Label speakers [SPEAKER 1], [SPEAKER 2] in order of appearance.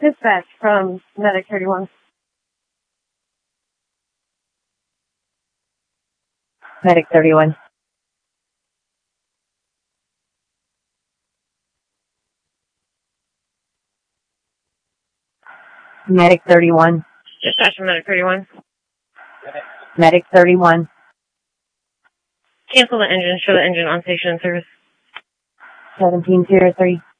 [SPEAKER 1] Dispatch from Medic 31.
[SPEAKER 2] Medic 31. Medic 31.
[SPEAKER 1] Dispatch from Medic 31.
[SPEAKER 2] Medic 31.
[SPEAKER 1] Cancel the engine. Show the engine on station in service.
[SPEAKER 2] 1703.